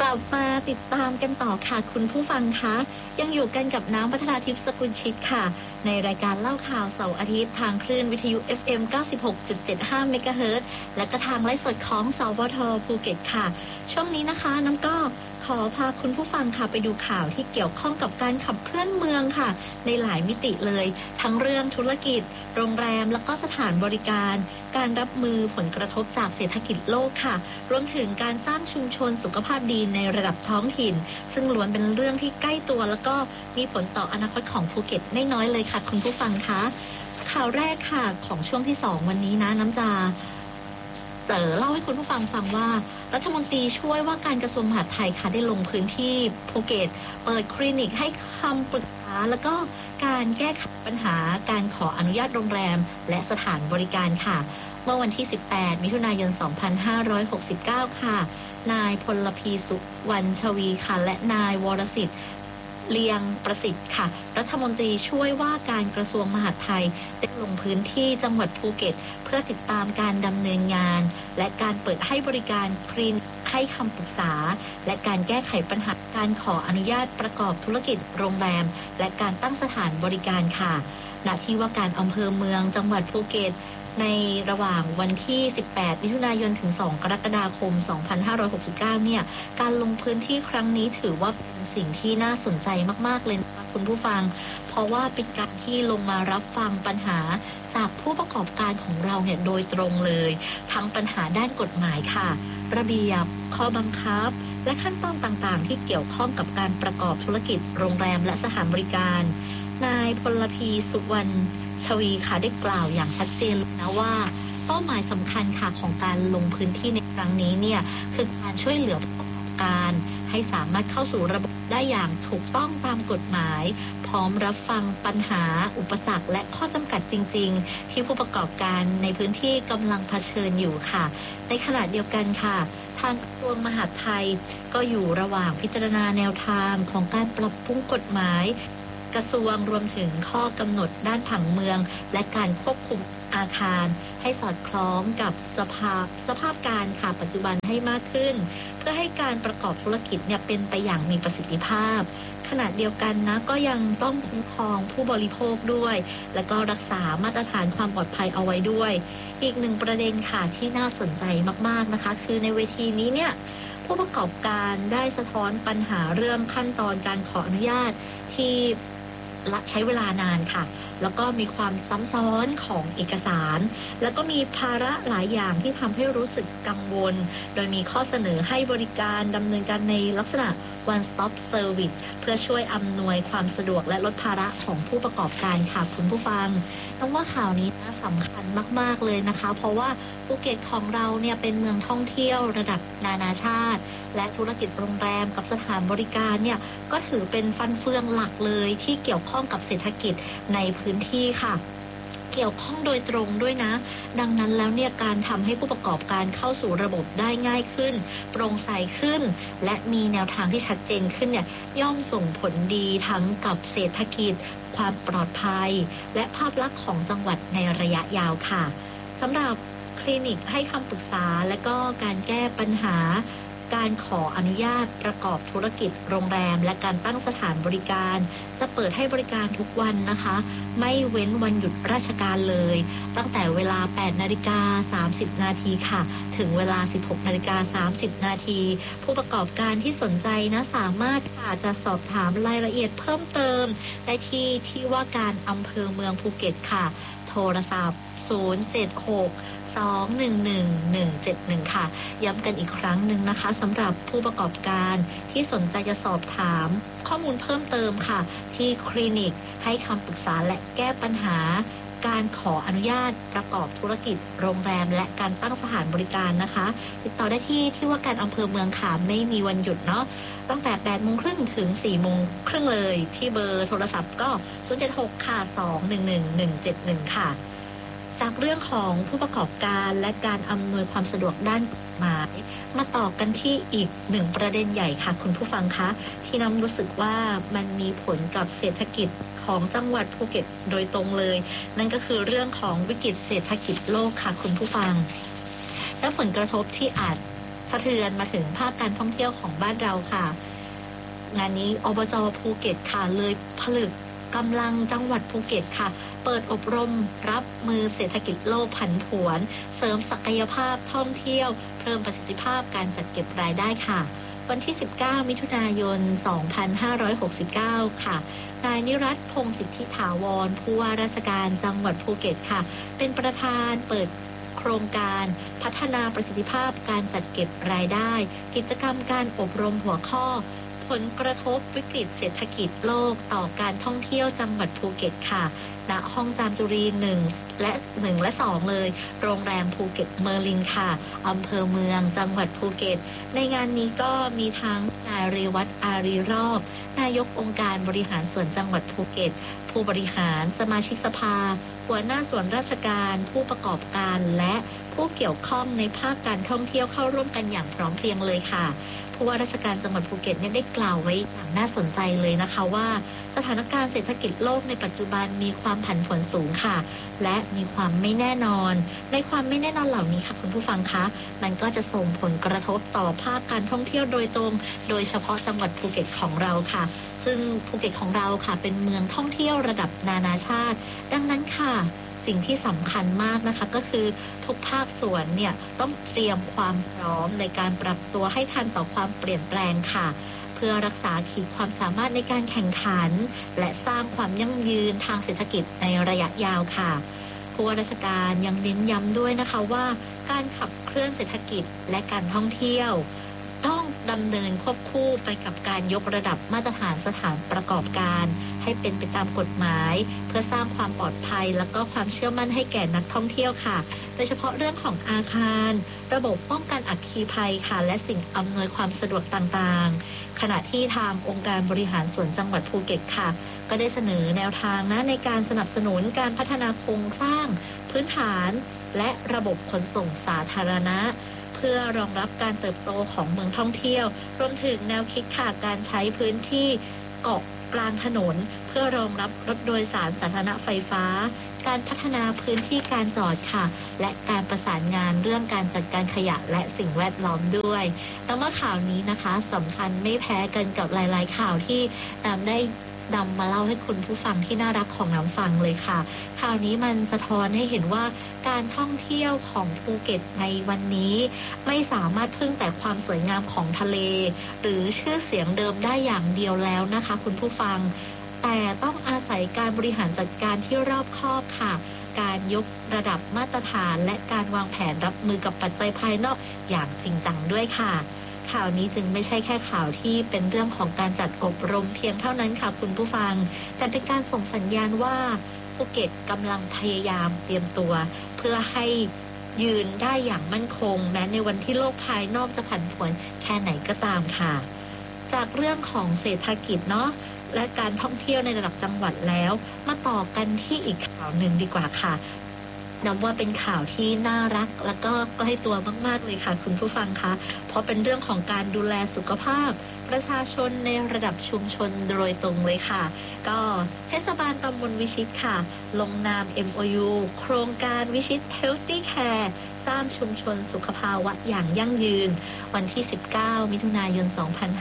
กลับมาติดตามกันต่อค่ะคุณผู้ฟังคะยังอยู่กันกับน้ำพัฒนาทิพย์สกุลชิตค่ะในรายการเล่าข่าวเสาร์อาทิตย์ทางคลื่นวิทยุ FM 96.75 เมกะเฮิรตซ์และก็ทางไลฟ์สดของสวทภูเก็ตค่ะช่วงนี้นะคะน้ำก็ขอพาคุณผู้ฟังค่ะไปดูข่าวที่เกี่ยวข้องกับการขับเคลื่อนเมืองค่ะในหลายมิติเลยทั้งเรื่องธุรกิจโรงแรมแล้วก็สถานบริการการรับมือผลกระทบจากเศรษฐกิจโลกค่ะรวมถึงการสร้างชุมชนสุขภาพดีในระดับท้องถิ่นซึ่งล้วนเป็นเรื่องที่ใกล้ตัวแล้วก็มีผลต่ออนาคตของภูเก็ตไม่น้อยเลยค่ะคุณผู้ฟังคะข่าวแรกค่ะของช่วงที่2วันนี้นะน้ำจะเล่าให้คุณผู้ฟังฟังว่ารัฐมนตรีช่วยว่าการกระทรวงมหาดไทยค่ะได้ลงพื้นที่ภูเก็ตเปิดคลินิกให้คำปรึกษาแล้วก็การแก้ไขปัญหาการขออนุญาตโรงแรมและสถานบริการค่ะเมื่อวันที่18มิถุนายน2569ค่ะนายพลพีสุวรรณชวีค่ะและนายวรสิทธิ์เลียงประสิทธิ์ค่ะรัฐมนตรีช่วยว่าการกระทรวงมหาดไทยได้ลงพื้นที่จังหวัดภูเก็ตเพื่อติดตามการดำเนินงานและการเปิดให้บริการคลินิกให้คำปรึกษาและการแก้ไขปัญหาการขออนุญาตประกอบธุรกิจโรงแรมและการตั้งสถานบริการค่ะณที่ว่าการอำเภอเมืองจังหวัดภูเก็ตในระหว่างวันที่18มิถุนายนถึง2กรกฎาคม2569เนี่ยการลงพื้นที่ครั้งนี้ถือว่าเป็นสิ่งที่น่าสนใจมากๆเลยนะคะคุณผู้ฟังเพราะว่าเป็นการที่ลงมารับฟังปัญหาจากผู้ประกอบการของเราเนี่ยโดยตรงเลยทั้งปัญหาด้านกฎหมายค่ะระเบียบข้อบังคับและขั้นตอนต่างๆที่เกี่ยวข้องกับการประกอบธุรกิจโรงแรมและสถานบริการนายพลพีสุวรรณชวีค่ะได้กล่าวอย่างชัดเจนนะว่าเป้าหมายสำคัญค่ะของการลงพื้นที่ในครั้งนี้เนี่ยคือการช่วยเหลือผู้ประกอบการให้สามารถเข้าสู่ระบบได้อย่างถูกต้องตามกฎหมายพร้อมรับฟังปัญหาอุปสรรคและข้อจำกัดจริงๆที่ผู้ประกอบการในพื้นที่กำลังเผชิญอยู่ค่ะในขณะเดียวกันค่ะทางกระทรวงมหาดไทยก็อยู่ระหว่างพิจารณาแนวทางของการปรับปรุงกฎหมายกระทรวงรวมถึงข้อกำหนดด้านผังเมืองและการควบคุมอาคารให้สอดคล้องกับสภาพการค่ะปัจจุบันให้มากขึ้นเพื่อให้การประกอบธุรกิจเนี่ยเป็นไปอย่างมีประสิทธิภาพขณะเดียวกันนะก็ยังต้องคุ้มครองผู้บริโภคด้วยและก็รักษามาตรฐานความปลอดภัยเอาไว้ด้วยอีกหนึ่งประเด็นค่ะที่น่าสนใจมากๆนะคะคือในเวทีนี้เนี่ยผู้ประกอบการได้สะท้อนปัญหาเรื่องขั้นตอนการขออนุญาตที่ใช้เวลานานค่ะแล้วก็มีความซ้ำซ้อนของเอกสารแล้วก็มีภาระหลายอย่างที่ทำให้รู้สึกกังวลโดยมีข้อเสนอให้บริการดำเนินการในลักษณะ one stop service เพื่อช่วยอำนวยความสะดวกและลดภาระของผู้ประกอบการค่ะคุณผู้ฟังต้องว่าข่าวนี้นะสำคัญมากๆเลยนะคะเพราะว่าภูเก็ตของเราเนี่ยเป็นเมืองท่องเที่ยวระดับนานาชาติและธุรกิจโรงแรมกับสถานบริการเนี่ยก็ถือเป็นฟันเฟืองหลักเลยที่เกี่ยวข้องกับเศรษฐกิจในพื้นที่ค่ะเกี่ยวข้องโดยตรงด้วยนะดังนั้นแล้วเนี่ยการทำให้ผู้ประกอบการเข้าสู่ระบบได้ง่ายขึ้นโปร่งใสขึ้นและมีแนวทางที่ชัดเจนขึ้นเนี่ยย่อมส่งผลดีทั้งกับเศรษฐกิจความปลอดภัยและภาพลักษณ์ของจังหวัดในระยะยาวค่ะสำหรับคลินิกให้คำปรึกษาและก็การแก้ปัญหาการขออนุญาตประกอบธุรกิจโรงแรมและการตั้งสถานบริการจะเปิดให้บริการทุกวันนะคะไม่เว้นวันหยุดราชการเลยตั้งแต่เวลา 8:30 นาทีค่ะถึงเวลา 16:30 นาทีผู้ประกอบการที่สนใจนะสามารถอาจจะสอบถามรายละเอียดเพิ่มเติมได้ที่ว่าการอำเภอเมืองภูเก็ตค่ะโทรศัพท์076211171ค่ะย้ำกันอีกครั้งหนึ่งนะคะสำหรับผู้ประกอบการที่สนใจจะสอบถามข้อมูลเพิ่มเติมค่ะที่คลินิกให้คำปรึกษาและแก้ปัญหาการขออนุญาตประกอบธุรกิจโรงแรมและการตั้งสถานบริการนะคะติดต่อได้ที่ว่าการอำเภอเมืองค่ะไม่มีวันหยุดเนาะตั้งแต่ 8:30 ถึง 4:30 เลยที่เบอร์โทรศัพท์ก็076ค่ะ2111171ค่ะจากเรื่องของผู้ประกอบการและการอำนวยความสะดวกด้านกฎหมายมาต่อกันที่อีกหนึ่งประเด็นใหญ่ค่ะคุณผู้ฟังคะที่น้ำรู้สึกว่ามันมีผลกับเศรษฐกิจของจังหวัดภูเก็ตโดยตรงเลยนั่นก็คือเรื่องของวิกฤตเศรษฐกิจโลกค่ะคุณผู้ฟังและผลกระทบที่อาจสะเทือนมาถึงภาคการท่องเที่ยวของบ้านเราค่ะงานนี้อบจ.ภูเก็ตค่ะเลยผลึกกำลังจังหวัดภูเก็ตค่ะเปิดอบรมรับมือเศรษฐกิจโลกผันผวนเสริมศักยภาพท่องเที่ยวเพิ่มประสิทธิภาพการจัดเก็บรายได้ค่ะวันที่ 19 มิถุนายน 2569 ค่ะนายนิรัตน์ พงษ์สิทธิถาวรผู้ว่าราชการจังหวัดภูเก็ตค่ะเป็นประธานเปิดโครงการพัฒนาประสิทธิภาพการจัดเก็บรายได้กิจกรรมการอบรมหัวข้อผลกระทบวิกฤตเศรษฐกิจโลกต่อการท่องเที่ยวจังหวัดภูเก็ตค่ะณห้องจามจุรี1และ2เลยโรงแรมภูเก็ตเมอร์ลินค่ะอำเภอเมืองจังหวัดภูเก็ตในงานนี้ก็มีทั้งนายเรวัตอารีรอบนายกองค์การบริหารส่วนจังหวัดภูเก็ตผู้บริหารสมาชิกสภาหัวหน้าส่วนราชการผู้ประกอบการและผู้เกี่ยวข้องในภาคการท่องเที่ยวเข้าร่วมกันอย่างพร้อมเพรียงเลยค่ะผู้ว่าราชการจังหวัดภูเก็ตได้กล่าวไว้อย่างน่าสนใจเลยนะคะว่าสถานการณ์เศรษฐกิจโลกในปัจจุบันมีความผันผวนสูงค่ะและมีความไม่แน่นอนในความไม่แน่นอนเหล่านี้ค่ะคุณผู้ฟังคะมันก็จะส่งผลกระทบต่อภาคการท่องเที่ยวโดยตรงโดยเฉพาะจังหวัดภูเก็ตของเราค่ะซึ่งภูเก็ตของเราค่ะเป็นเมืองท่องเที่ยวระดับนานาชาติดังนั้นค่ะสิ่งที่สำคัญมากนะคะก็คือทุกภาคส่วนเนี่ยต้องเตรียมความพร้อมในการปรับตัวให้ทันต่อความเปลี่ยนแปลงค่ะเพื่อรักษาขีดความสามารถในการแข่งขันและสร้างความยั่งยืนทางเศรษฐกิจในระยะยาวค่ะผู้ว่าราชการยังเน้นย้ำด้วยนะคะว่าการขับเคลื่อนเศรษฐกิจและการท่องเที่ยวต้องดำเนินควบคู่ไปกับการยกระดับมาตรฐานสถานประกอบการให้เป็นไปตามกฎหมายเพื่อสร้างความปลอดภัยและก็ความเชื่อมั่นให้แก่นักท่องเที่ยวค่ะโดยเฉพาะเรื่องของอาคารระบบป้องกันอัคคีภัยค่ะและสิ่งอำนวยความสะดวกต่างๆขณะที่ทางองค์การบริหารส่วนจังหวัดภูเก็ตค่ะก็ได้เสนอแนวทางในการสนับสนุนการพัฒนาโครงสร้างพื้นฐานและระบบขนส่งสาธารณะเพื่อรองรับการเติบโตของเมืองท่องเที่ยวรวมถึงแนวคิดค่ะการใช้พื้นที่เกาะกลางถนนเพื่อรองรับรถโดยสารสาธารณะไฟฟ้าการพัฒนาพื้นที่การจอดค่ะและการประสานงานเรื่องการจัดการขยะและสิ่งแวดล้อมด้วยแล้วเมื่อข่าวนี้นะคะสำคัญไม่แพ้กันกับหลายๆข่าวที่ได้นำมาเล่าให้คุณผู้ฟังที่น่ารักของน้ำฟังเลยค่ะข่าวนี้มันสะท้อนให้เห็นว่าการท่องเที่ยวของภูเก็ตในวันนี้ไม่สามารถพึ่งแต่ความสวยงามของทะเลหรือชื่อเสียงเดิมได้อย่างเดียวแล้วนะคะคุณผู้ฟังแต่ต้องอาศัยการบริหารจัดการที่รอบคอบค่ะการยกระดับมาตรฐานและการวางแผนรับมือกับปัจจัยภายนอกอย่างจริงจังด้วยค่ะข่าวนี้จึงไม่ใช่แค่ข่าวที่เป็นเรื่องของการจัดอบรมเพียงเท่านั้นค่ะคุณผู้ฟังแต่เป็นการส่งสัญญาณว่าภูเก็ตกำลังพยายามเตรียมตัวเพื่อให้ยืนได้อย่างมั่นคงแม้ในวันที่โลกภายนอกจะผันผวนแค่ไหนก็ตามค่ะจากเรื่องของเศรษฐกิจเนาะและการท่องเที่ยวในระดับจังหวัดแล้วมาต่อกันที่อีกข่าวหนึ่งดีกว่าค่ะนับว่าเป็นข่าวที่น่ารักและก็ใกล้ตัวมากๆเลยค่ะคุณผู้ฟังคะเพราะเป็นเรื่องของการดูแลสุขภาพประชาชนในระดับชุมชนโดยตรงเลยค่ะก็เทศบาลตำบลวิชิตค่ะลงนาม MOU โครงการวิชิต Healthy Care สร้างชุมชนสุขภาวะอย่างยั่งยืนวันที่ 19 มิถุนายน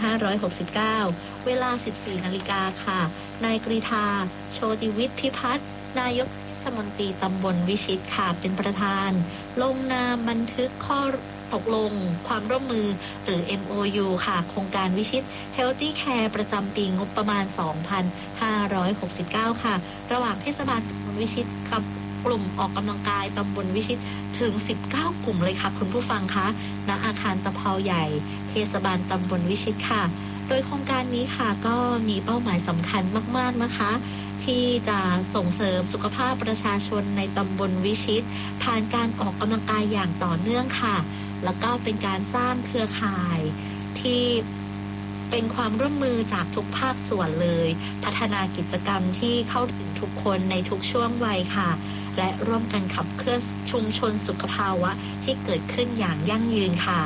2569 เวลา 14 นาฬิกาค่ะนายกฤธา โชติวิทย์พิพัฒน์นายกเทศมนตรีตำบลวิชิตค่ะเป็นประธานลงนามบันทึกข้อตกลงความร่วมมือหรือ MOU ค่ะโครงการวิชิต Healthy Care ประจำปีงบประมาณ 2569 ค่ะระหว่างเทศบาลตำบลวิชิตกับกลุ่มออกกำลังกายตำบลวิชิตถึง 19 กลุ่มเลยค่ะคุณผู้ฟังคะณอาคารตะเภาใหญ่เทศบาลตำบลวิชิตค่ะโดยโครงการนี้ค่ะก็มีเป้าหมายสำคัญมากๆนะคะที่จะส่งเสริมสุขภาพประชาชนในตำบลวิชิตผ่านการออกกำลังกายอย่างต่อเนื่องค่ะแล้วก็เป็นการสร้างเครือข่ายที่เป็นความร่วมมือจากทุกภาคส่วนเลยพัฒนากิจกรรมที่เข้าถึงทุกคนในทุกช่วงวัยค่ะและร่วมกันขับเคลื่อนชุมชนสุขภาวะที่เกิดขึ้นอย่างยั่งยืนค่ะ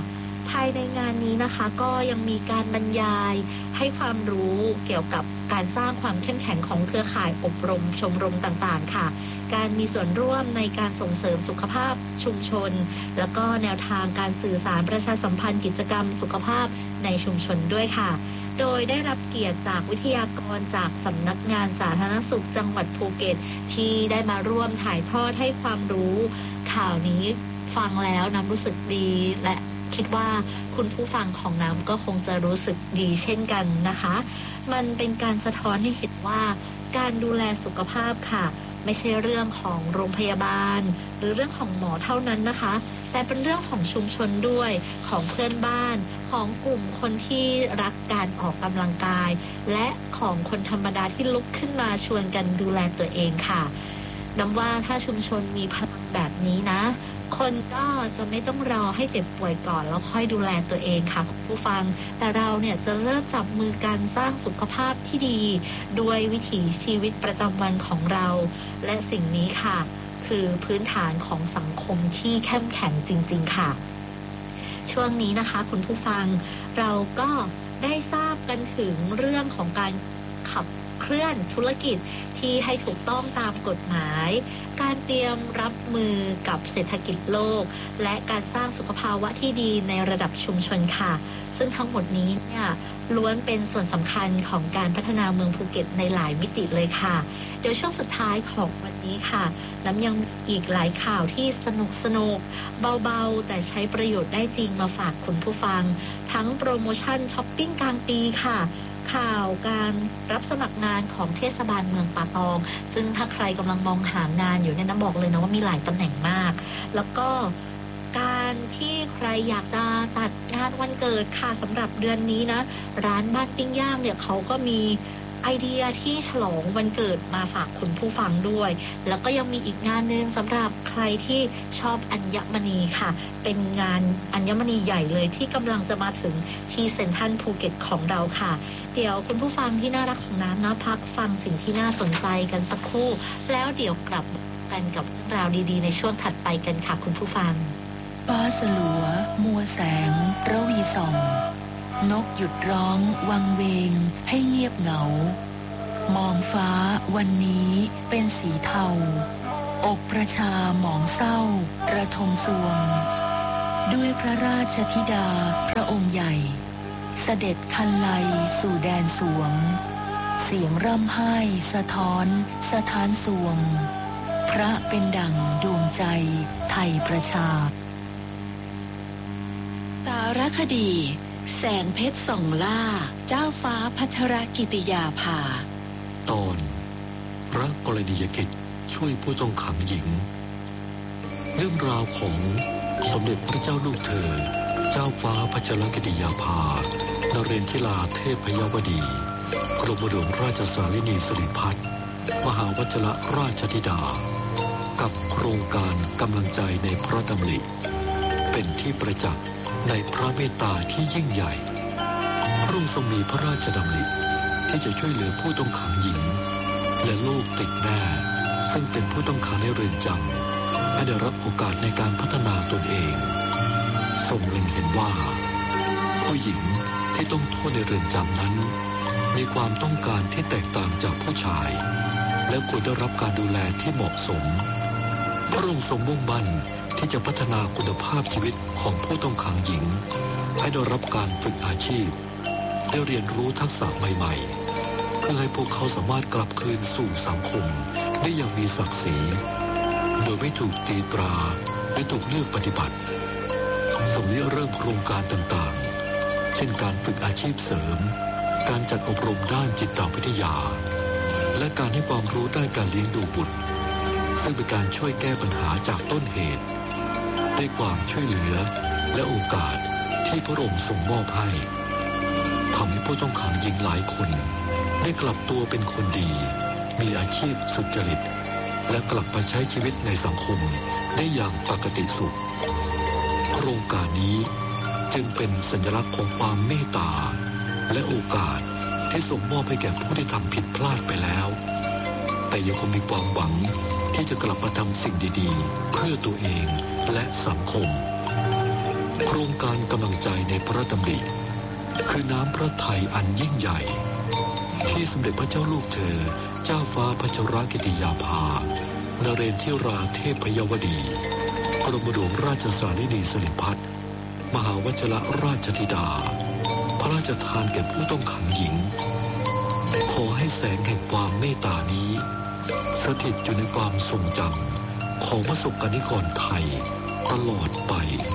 ภายในงานนี้นะคะก็ยังมีการบรรยายให้ความรู้เกี่ยวกับการสร้างความเข้มแข็งของเครือข่ายอบรมชมรมต่างๆค่ะการมีส่วนร่วมในการส่งเสริมสุขภาพชุมชนแล้วก็แนวทางการสื่อสารประชาสัมพันธ์กิจกรรมสุขภาพในชุมชนด้วยค่ะโดยได้รับเกียรติจากวิทยากรจากสำนักงานสาธารณสุขจังหวัดภูเก็ตที่ได้มาร่วมถ่ายทอดให้ความรู้ข่าวนี้ฟังแล้วน้ำรู้สึกดีและคิดว่าคุณผู้ฟังของน้ำก็คงจะรู้สึกดีเช่นกันนะคะมันเป็นการสะท้อนให้เห็นว่าการดูแลสุขภาพค่ะไม่ใช่เรื่องของโรงพยาบาลหรือเรื่องของหมอเท่านั้นนะคะแต่เป็นเรื่องของชุมชนด้วยของเพื่อนบ้านของกลุ่มคนที่รักการออกกำลังกายและของคนธรรมดาที่ลุกขึ้นมาชวนกันดูแลตัวเองค่ะน้ำว่าถ้าชุมชนมีพลังแบบนี้นะคนก็จะไม่ต้องรอให้เจ็บป่วยก่อนแล้วค่อยดูแลตัวเองค่ะคุณผู้ฟังแต่เราเนี่ยจะเริ่มจับมือกันสร้างสุขภาพที่ดีด้วยวิถีชีวิตประจำวันของเราและสิ่งนี้ค่ะคือพื้นฐานของสังคมที่เข้มแข็งจริงๆค่ะช่วงนี้นะคะคุณผู้ฟังเราก็ได้ทราบกันถึงเรื่องของการขับเคลื่อนธุรกิจที่ให้ถูกต้องตามกฎหมายการเตรียมรับมือกับเศรษฐกิจโลกและการสร้างสุขภาวะที่ดีในระดับชุมชนค่ะซึ่งทั้งหมดนี้เนี่ยล้วนเป็นส่วนสำคัญของการพัฒนาเมืองภูเก็ตในหลายมิติเลยค่ะเดี๋ยวช่วงสุดท้ายของวันนี้ค่ะน้ำยังอีกหลายข่าวที่สนุกเบาๆแต่ใช้ประโยชน์ได้จริงมาฝากคุณผู้ฟังทั้งโปรโมชั่นช้อปปิ้งกลางปีค่ะข่าวการรับสมัครงานของเทศบาลเมืองป่าตองซึ่งถ้าใครกำลังมองหางานอยู่เนี่ยนะบอกเลยนะว่ามีหลายตำแหน่งมากแล้วก็การที่ใครอยากจะจัดงานวันเกิดค่ะสำหรับเดือนนี้นะร้านบ้านปิ้งย่างเนี่ยเขาก็มีไอเดียที่ฉลองวันเกิดมาฝากคุณผู้ฟังด้วยแล้วก็ยังมีอีกงานนึงสำหรับใครที่ชอบอัญมณีค่ะเป็นงานอัญมณีใหญ่เลยที่กำลังจะมาถึงที่เซ็นทรัลภูเก็ตของเราค่ะเดี๋ยวคุณผู้ฟังที่น่ารักของน้ำนะพักฟังสิ่งที่น่าสนใจกันสักครู่แล้วเดี๋ยวกลับกันกับเรื่องราวดีๆในช่วงถัดไปกันค่ะคุณผู้ฟังฟ้าสลัวมัวแสงระวีส่องนกหยุดร้องวังเวงให้เงียบเหงามองฟ้าวันนี้เป็นสีเทาอกประชาหมองเศร้าระทมสวงด้วยพระราชธิดาพระองค์ใหญ่เสด็จคันไลสู่แดนสวงเสียงร่ำไห้สะท้อนสถานสวงพระเป็นดั่งดวงใจไทยประชาสารคดีแสงเพชรส่องล่าเจ้าฟ้าพัชรกิติยาภาตอนพระกรณียกิจช่วยผู้ต้องขังหญิงเรื่องราวของสมเด็จพระเจ้าลูกเธอเจ้าฟ้าพัชรกิติยาภานเรนทิราเทพยวดีกรมหลวงราชสารินีสิริพัฒน์มหาวชิรราชธิดากับโครงการกำลังใจในพระดำริเป็นที่ประจักษ์ในพระเมตตาที่ยิ่งใหญ่พระองค์ทรงมีพระราชดำริที่จะช่วยเหลือผู้ต้องขังหญิงและลูกติดแม่ซึ่งเป็นผู้ต้องขังในเรือนจำให้ได้รับโอกาสในการพัฒนาตนเองทรงเล็งเห็นว่าผู้หญิงที่ต้องโทษในเรือนจำนั้นมีความต้องการที่แตกต่างจากผู้ชายและควรได้รับการดูแลที่เหมาะสมพระองค์ทรงมุ่งมั่นที่จะพัฒนาคุณภาพชีวิตของผู้ต้องขังหญิงให้ได้รับการฝึกอาชีพได้เรียนรู้ทักษะใหม่ๆเพื่อให้พวกเขาสามารถกลับคืนสู่สังคมได้อย่างมีศักดิ์ศรีโดยไม่ถูกตีตราและถูกเลือกปฏิบัติทรงเริ่มโครงการต่างๆเช่นการฝึกอาชีพเสริมการจัดอบรมด้านจิตวิทยาและการให้ความรู้ด้านการเลี้ยงดูบุตรซึ่งเป็นการช่วยแก้ปัญหาจากต้นเหตุด้วยความช่วยเหลือและโอกาสที่พระองค์ทรงมอบให้ทำให้ผู้ต้องขังหญิงหลายคนได้กลับตัวเป็นคนดีมีอาชีพสุจริตและกลับมาใช้ชีวิตในสังคมได้อย่างปกติสุขโครงการนี้จึงเป็นสัญลักษณ์ของความเมตตาและโอกาสที่ทรงมอบให้แก่ผู้ที่ทำผิดพลาดไปแล้วแต่ยังคงมีความหวังที่จะกลับมาทำสิ่งดีๆเพื่อตัวเองและสังคมโครงการกำลังใจในพระดำริคือน้ำพระทัยอันยิ่งใหญ่ที่สมเด็จพระเจ้าลูกเธอเจ้าฟ้าพัชรกิติยาภานเรนทิราเทพพยวดีกรมหลวงราชสารินีสิริพัฒน์มหาวชิรราชธิดาพระราชทานแก่ผู้ต้องขังหญิงขอให้แสงแห่งความเมตตานี้สถิตอยู่ในความทรงจำของประสบกนิกรไทยตลอดไป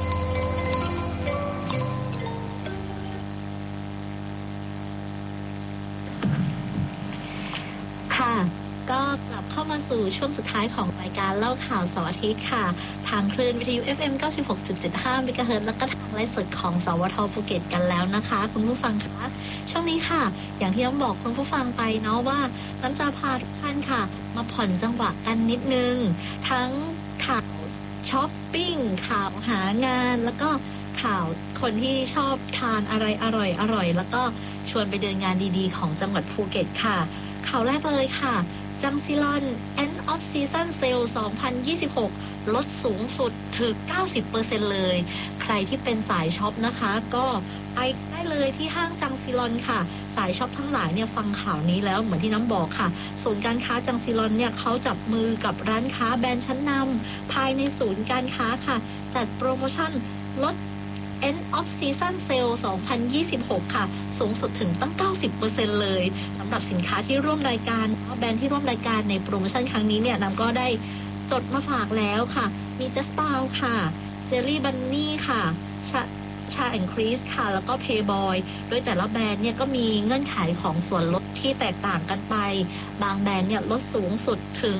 ค่ะก็กลับเข้ามาสู่ช่วงสุดท้ายของรายการเล่าข่าวเสาร์อาทิตย์ค่ะทางคลื่นวิทยุ FM 96.75 เมกะเฮิรตซ์แล้วก็ทางไลฟ์สดของสวท.ภูเก็ตกันแล้วนะคะคุณผู้ฟังคะช่วงนี้ค่ะอย่างที่น้ำบอกคุณผู้ฟังไปเนาะว่าน้ำจะพาทุกท่านค่ะมาผ่อนจังหวะกันนิดนึงทั้งข่าวช้อปปิ้งข่าวหางานแล้วก็ข่าวคนที่ชอบทานอะไรอร่อยแล้วก็ชวนไปเดินงานดีๆของจังหวัดภูเก็ตค่ะข่าวแรกเลยค่ะจังซิลอน End of Season Sale 2026 ลดสูงสุดถึง 90% เลยใครที่เป็นสายช็อปนะคะก็ไปได้เลยที่ห้างจังซิลอนค่ะสายช็อปทั้งหลายเนี่ยฟังข่าวนี้แล้วเหมือนที่น้ำบอกค่ะศูนย์การค้าจังซิลอนเนี่ยเขาจับมือกับร้านค้าแบรนด์ชั้นนำภายในศูนย์การค้าค่ะจัดโปรโมชั่นลดEnd of Season Sale 2026 ค่ะสูงสุดถึงตั้ง 90% เลยสำหรับสินค้าที่ร่วมรายการแบรนด์ที่ร่วมรายการในโปรโมชั่นครั้งนี้เนี่ยนำก็ได้จดมาฝากแล้วค่ะมี Just Bow ค่ะ Jelly Bunny ค่ะชาแอนด์ครีสค่ะแล้วก็ Playboy โดยแต่ละแบรนด์เนี่ยก็มีเงื่อนไขของส่วนลดที่แตกต่างกันไปบางแบรนด์เนี่ยลดสูงสุดถึง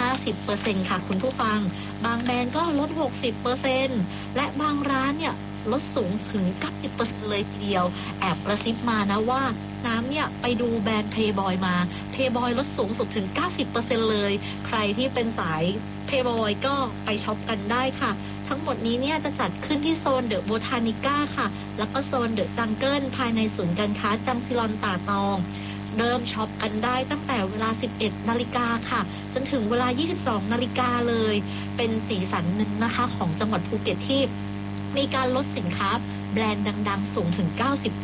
50% ค่ะคุณผู้ฟังบางแบรนด์ก็ลด 60% และบางร้านเนี่ยลดสูงถึง 90% เลยทีเดียวแอบกระซิบมานะว่าน้ำเนี่ยไปดูแบรนด์ Playboy มา Playboy ลดสูงสุดถึง 90% เลยใครที่เป็นสาย Playboy ก็ไปช็อปกันได้ค่ะทั้งหมดนี้เนี่ยจะจัดขึ้นที่โซนเดอะโบทานิก้าค่ะแล้วก็โซนเดอะจังเกิลภายในศูนย์การค้าจังซิลอนป่าตองเริ่มช็อปกันได้ตั้งแต่เวลา 11 นาฬิกาค่ะจนถึงเวลา 22 นาฬิกาเลยเป็นสีสันหนึ่งนะคะของจังหวัดภูเก็ตที่มีการลดสินค้าแบรนด์ดังๆสูงถึง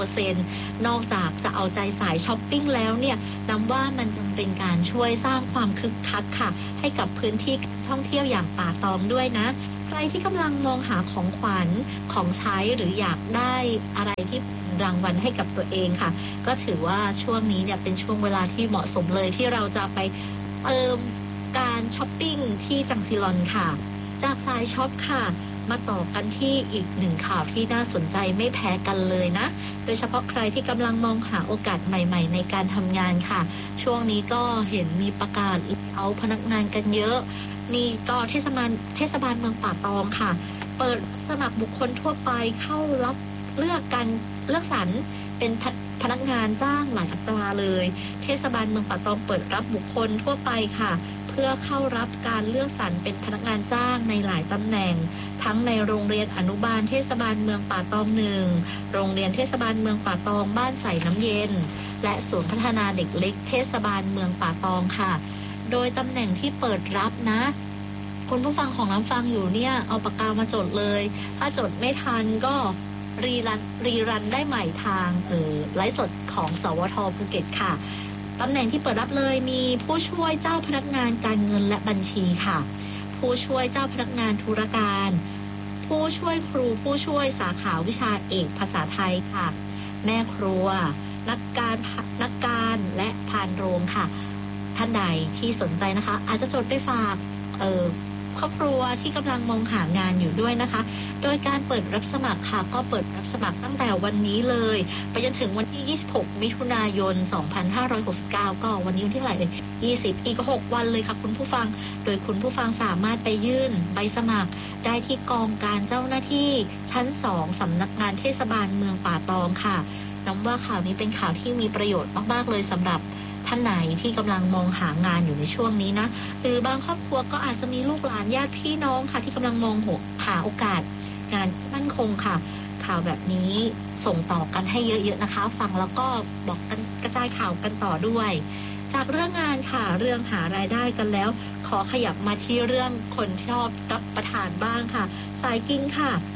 90% นอกจากจะเอาใจสายช้อปปิ้งแล้วเนี่ยนำว่ามันจะเป็นการช่วยสร้างความคึกคักค่ะให้กับพื้นที่การท่องเที่ยวอย่างป่าตองด้วยนะใครที่กำลังมองหาของขวัญของใช้หรืออยากได้อะไรที่เป็นรางวัลให้กับตัวเองค่ะก็ถือว่าช่วงนี้เนี่ยเป็นช่วงเวลาที่เหมาะสมเลยที่เราจะไปเติมการช้อปปิ้งที่จังซิลอนค่ะจากสายช็อปค่ะมาต่อกันที่อีกหนึ่งข่าวที่น่าสนใจไม่แพ้กันเลยนะโดยเฉพาะใครที่กำลังมองหาโอกาสใหม่ๆในการทำงานค่ะช่วงนี้ก็เห็นมีประกาศเอาพนักงานกันเยอะนี่ก็เทศบาลเมืองป่าตองค่ะเปิดสมัครบุคคลทั่วไปเข้ารับเลือกสรรเป็นพนักงานจ้างหลายอัตราเลยเทศบาลเมืองป่าตองเปิดรับบุคคลทั่วไปค่ะเพื่อเข้ารับการเลือกสรรเป็นพนักงานจ้างในหลายตำแหน่งทั้งในโรงเรียนอนุบาลเทศบาลเมืองป่าตอง1โรงเรียนเทศบาลเมืองป่าตองบ้านใส่น้ำเย็นและศูนย์พัฒนาเด็กเล็กเทศบาลเมืองป่าตองค่ะโดยตำแหน่งที่เปิดรับนะคุณผู้ฟังของน้ำฟังอยู่เนี่ยเอาปากกามาจดเลยถ้าจดไม่ทันก็รีรันได้ใหม่ทางไลฟ์สดของสวท.ภูเก็ตค่ะตำแหน่งที่เปิดรับเลยมีผู้ช่วยเจ้าพนักงานการเงินและบัญชีค่ะผู้ช่วยเจ้าพนักงานธุรการผู้ช่วยครูผู้ช่วยสาขาวิชาเอกภาษาไทยค่ะแม่ครัวนักการและพานโรงค่ะท่านใดที่สนใจนะคะอาจจะจดไปฝากครอบครัวที่กำลังมองหางานอยู่ด้วยนะคะโดยการเปิดรับสมัครค่ะก็เปิดรับสมัครตั้งแต่วันนี้เลยไปจนถึงวันที่26มิถุนายน2569ก็วันนี้วันที่เท่าไหร่20อีก6วันเลยค่ะคุณผู้ฟังโดยคุณผู้ฟังสามารถไปยื่นใบสมัครได้ที่กองการเจ้าหน้าที่ชั้น2สำนักงานเทศบาลเมืองป่าตองค่ะน้ำว่าข่าวนี้เป็นข่าวที่มีประโยชน์มากๆเลยสำหรับท่านไหนที่กำลังมองหางานอยู่ในช่วงนี้นะหรือบางครอบครัวก็อาจจะมีลูกหลานญาติพี่น้องค่ะที่กำลังมองหาโอกาสงานที่มั่นคงค่ะข่าวแบบนี้ส่งต่อกันให้เยอะๆนะคะฟังแล้วก็บอกกันกระจายข่าวกันต่อด้วยจากเรื่องงานค่ะเรื่องหารายได้กันแล้วขอขยับมาที่เรื่องคนชอบรับประทานบ้างค่ะสายกินค่ะ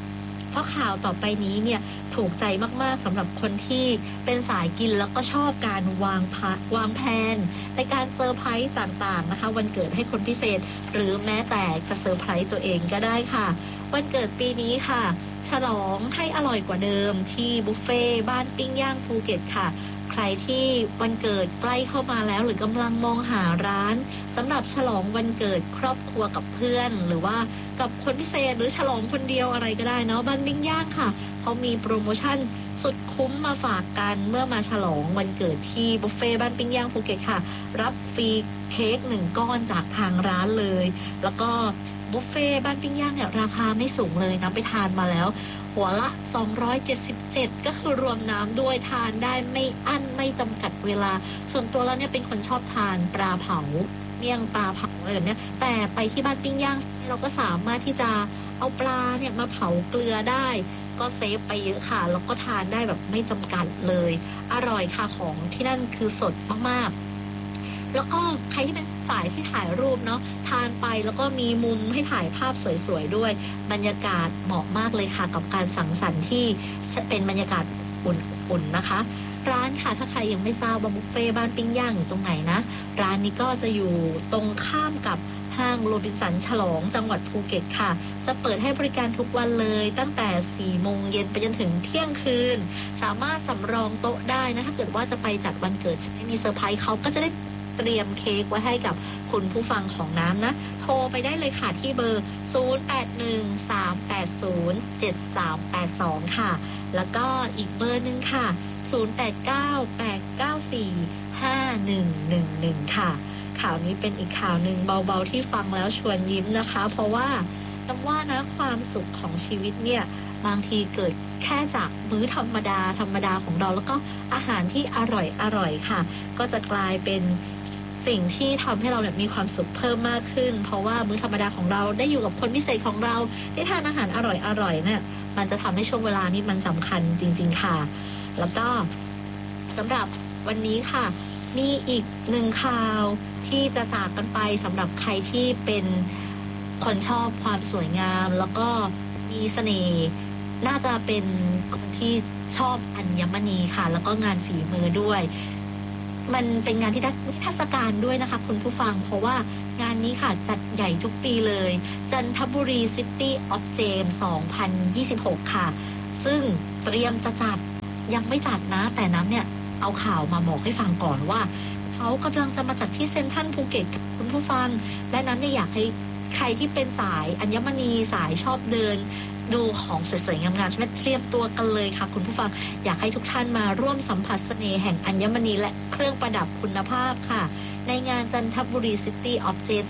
เพราะข่าวต่อไปนี้เนี่ยถูกใจมากๆสำหรับคนที่เป็นสายกินแล้วก็ชอบการวางแผนในการเซอร์ไพรส์ต่างๆนะคะวันเกิดให้คนพิเศษหรือแม้แต่จะเซอร์ไพรส์ตัวเองก็ได้ค่ะวันเกิดปีนี้ค่ะฉลองให้อร่อยกว่าเดิมที่บุฟเฟ่บ้านปิ้งย่างภูเก็ตค่ะใครที่วันเกิดใกล้เข้ามาแล้วหรือกำลังมองหาร้านสำหรับฉลองวันเกิดครอบครัวกับเพื่อนหรือว่ากับคนพิเศษหรือฉลองคนเดียวอะไรก็ได้เนาะบ้านปิ้งย่างค่ะเขามีโปรโมชั่นสุดคุ้มมาฝากกันเมื่อมาฉลองวันเกิดที่บุฟเฟ่บ้านปิ้งย่างภูเก็ตค่ะรับฟรีเค้ก1ก้อนจากทางร้านเลยแล้วก็บุฟเฟ่บ้านปิ้งย่างเนี่ยราคาไม่สูงเลยนะไปทานมาแล้วหัวละ277ก็คือรวมน้ำด้วยทานได้ไม่อั้นไม่จำกัดเวลาส่วนตัวแล้วเนี่ยเป็นคนชอบทานปลาเผาเมี่ยงปลาเผาอะไรแบบนี้แต่ไปที่บ้านปิ้งย่างเราก็สามารถที่จะเอาปลาเนี่ยมาเผาเกลือได้ก็เซฟไปเยอะค่ะแล้วก็ทานได้แบบไม่จำกัดเลยอร่อยค่ะของที่นั่นคือสดมากๆแล้วก็ใครที่เป็นสายที่ถ่ายรูปเนาะทานไปแล้วก็มีมุมให้ถ่ายภาพสวยๆด้วยบรรยากาศเหมาะมากเลยค่ะกับการสังสรรค์ที่เป็นบรรยากาศอุ่นๆนะคะร้านค่ะถ้าใครยังไม่ทราบว่าบุฟเฟ่บ้านปิ้งย่างอยู่ตรงไหนนะร้านนี้ก็จะอยู่ตรงข้ามกับห้างโรบินสันฉลองจังหวัดภูเก็ตค่ะจะเปิดให้บริการทุกวันเลยตั้งแต่ 4 โมงเย็นไปจนถึงเที่ยงคืนสามารถสำรองโต๊ะได้นะถ้าเกิดว่าจะไปจัดวันเกิดไม่มีเซอร์ไพรส์เขาก็จะได้เตรียมเค้กไว้ให้กับคุณผู้ฟังของน้ำนะโทรไปได้เลยค่ะที่เบอร์ 0813807382 ค่ะแล้วก็อีกเบอร์หนึ่งค่ะ0898945111 ค่ะข่าวนี้เป็นอีกข่าวหนึ่งเบาๆที่ฟังแล้วชวนยิ้มนะคะเพราะว่าน้ำว่านะความสุขของชีวิตเนี่ยบางทีเกิดแค่จากมื้อธรรมดาของเราแล้วก็อาหารที่อร่อยค่ะก็จะกลายเป็นสิ่งที่ทำให้เราเนี่ยมีความสุขเพิ่มมากขึ้นเพราะว่ามื้อธรรมดาของเราได้อยู่กับคนพิเศษของเราได้ทานอาหารอร่อยเนี่ยมันจะทำให้ช่วงเวลานี้มันสำคัญจริงๆค่ะแล้วก็สำหรับวันนี้ค่ะมีอีกหนึ่งข่าวที่จะจากกันไปสำหรับใครที่เป็นคนชอบความสวยงามแล้วก็มีเสน่ห์น่าจะเป็นคนที่ชอบอัญมณีค่ะแล้วก็งานฝีมือด้วยมันเป็นงานที่นิทรรศการด้วยนะคะคุณผู้ฟังเพราะว่างานนี้ค่ะจัดใหญ่ทุกปีเลยจันทบุรี City of James 2026 ค่ะซึ่งเตรียมจะจัดยังไม่จัดนะแต่น้ำเนี่ยเอาข่าวมาบอกให้ฟังก่อนว่าเขากำลังจะมาจัดที่เซ็นทรัลภูเก็ตกับคุณผู้ฟังและน้ำเนี่ยอยากให้ใครที่เป็นสายอัญมณีสายชอบเดินดูของสวยๆงามๆใช่ไหมเตรียมตัวกันเลยค่ะคุณผู้ฟังอยากให้ทุกท่านมาร่วมสัมผัสเสน่ห์แห่งอัญมณีและเครื่องประดับคุณภาพค่ะในงานจันทบุรี City of James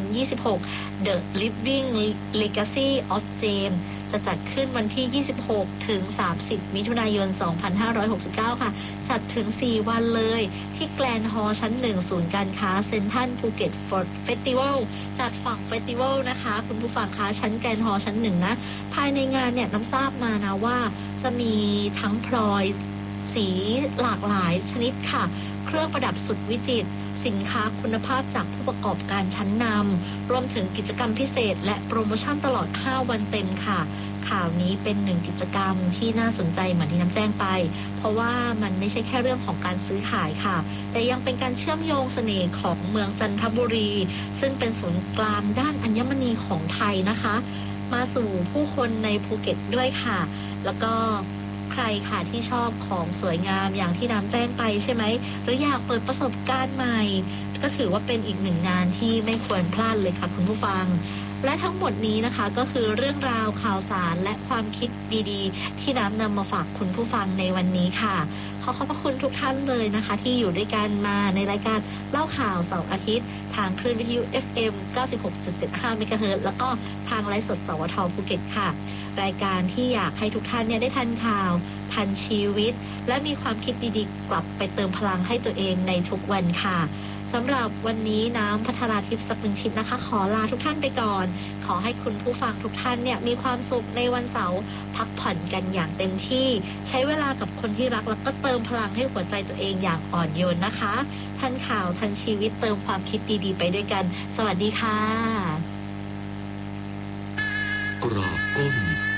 2026 The Living Legacy of James จะจัดขึ้นวันที่ 26 ถึง 30 มิถุนายน 2569 ค่ะจัดถึง 4 วันเลยที่แกรนด์ฮอลล์ชั้น 1 ศูนย์การค้าเซ็นทรัลภูเก็ตเฟสติวัลจัดฝั่งเฟสติวัลนะคะคุณผู้ฟังคะชั้นแกรนด์ฮอลล์ชั้น 1 นะภายในงานเนี่ยน้ำทราบมานะว่าจะมีทั้งพลอยสีหลากหลายชนิดค่ะเครื่องประดับสุดวิจิตรสินค้าคุณภาพจากผู้ประกอบการชั้นนำรวมถึงกิจกรรมพิเศษและโปรโมชั่นตลอด 5 วันเต็มค่ะข่าวนี้เป็นหนึ่งกิจกรรมที่น่าสนใจเหมือนที่น้ำแจ้งไปเพราะว่ามันไม่ใช่แค่เรื่องของการซื้อขายค่ะแต่ยังเป็นการเชื่อมโยงเสน่ห์ของเมืองจันทบุรีซึ่งเป็นศูนย์กลางด้านอัญมณีของไทยนะคะมาสู่ผู้คนในภูเก็ตด้วยค่ะแล้วก็ใครค่ะที่ชอบของสวยงามอย่างที่น้ำแจ้งไปใช่ไหมหรืออยากเปิดประสบการณ์ใหม่ก็ถือว่าเป็นอีกหนึ่งงานที่ไม่ควรพลาดเลยค่ะคุณผู้ฟังและทั้งหมดนี้นะคะก็คือเรื่องราวข่าวสารและความคิดดีๆที่น้ำนำมาฝากคุณผู้ฟังในวันนี้ค่ะขอบพระคุณทุกท่านเลยนะคะที่อยู่ด้วยกันมาในรายการเล่าข่าวเสาร์อาทิตย์ทางคลื่นวิทยุ FM 96.75 เมกะเฮิรตซ์แล้วก็ทางไลฟ์สดสวท.ภูเก็ตค่ะรายการที่อยากให้ทุกท่านเนี่ยได้ทันข่าวทันชีวิตและมีความคิดดีๆกลับไปเติมพลังให้ตัวเองในทุกวันค่ะสำหรับวันนี้น้ำภัทราทิพย์สกุลชิตนะคะขอลาทุกท่านไปก่อนขอให้คุณผู้ฟังทุกท่านเนี่ยมีความสุขในวันเสาร์พักผ่อนกันอย่างเต็มที่ใช้เวลากับคนที่รักแล้วก็เติมพลังให้หัวใจตัวเองอย่างอ่อนโยนนะคะทันข่าวทันชีวิตเติมความคิดดีๆไปด้วยกันสวัสดีค่ะกราบก้ม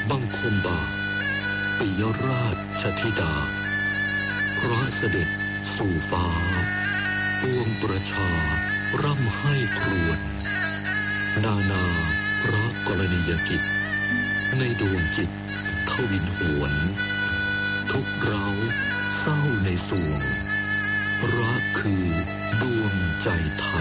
บังคมบาทปิยราชธิดาพระเสด็จสู่ฟ้าปวงประชาร่ำให้ครวญนานาพระกรณียกิจในดวงจิตทวินหวนทุกเราเศร้าในสวงรักคือดวงใจไท